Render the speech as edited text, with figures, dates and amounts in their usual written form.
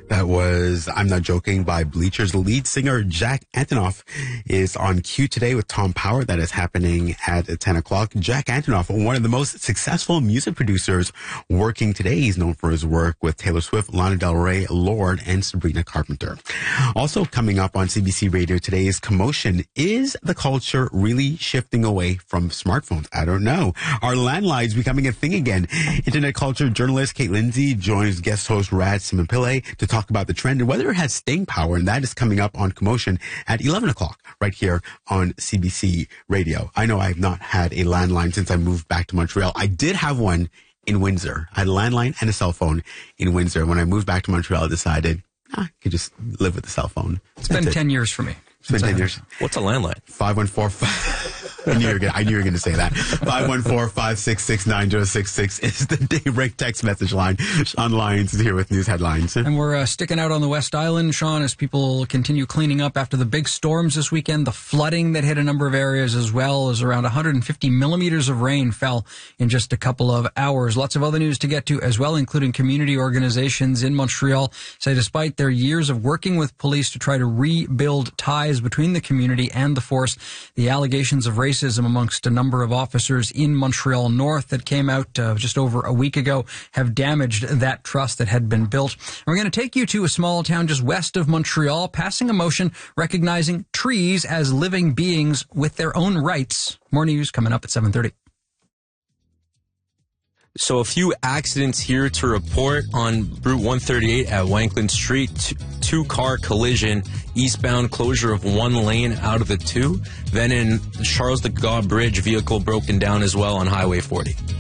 That was I'm Not Joking by Bleachers. Lead singer Jack Antonoff is on cue today with Tom Power. That is happening at 10 o'clock. Jack Antonoff, one of the most successful music producers working today. He's known for his work with Taylor Swift, Lana Del Rey, Lorde, and Sabrina Carpenter. Also coming up on CBC Radio today is Commotion. Is the culture really shifting away from smartphones? I don't know. Are landlines becoming a thing again? Internet culture journalist Kate Lindsay joins guest host Rad Simon-Pillay to talk about the trend and whether it has staying power, and that is coming up on Commotion at 11 o'clock right here on CBC Radio. I know I have not had a landline since I moved back to Montreal. I did have one in Windsor. I had a landline and a cell phone in Windsor. When I moved back to Montreal, I decided I could just live with the cell phone. It's been 10 years for me. It's been 10 years. What's a landline? 514. I knew you were going to say that. 514-566-9066 is the Daybreak text message line. Sean Lyons is here with news headlines. And we're sticking out on the West Island, Sean, as people continue cleaning up after the big storms this weekend. The flooding that hit a number of areas, as well as around 150 millimeters of rain fell in just a couple of hours. Lots of other news to get to as well, including community organizations in Montreal say despite their years of working with police to try to rebuild ties between the community and the force, the allegations of racism amongst a number of officers in Montreal North that came out just over a week ago have damaged that trust that had been built. And we're going to take you to a small town just west of Montreal, passing a motion recognizing trees as living beings with their own rights. More news coming up at 7:30. So a few accidents here to report on Route 138 at Wanklyn Street. Two-car collision, eastbound closure of one lane out of the two. Then in Charles de Gaulle Bridge, vehicle broken down as well on Highway 40.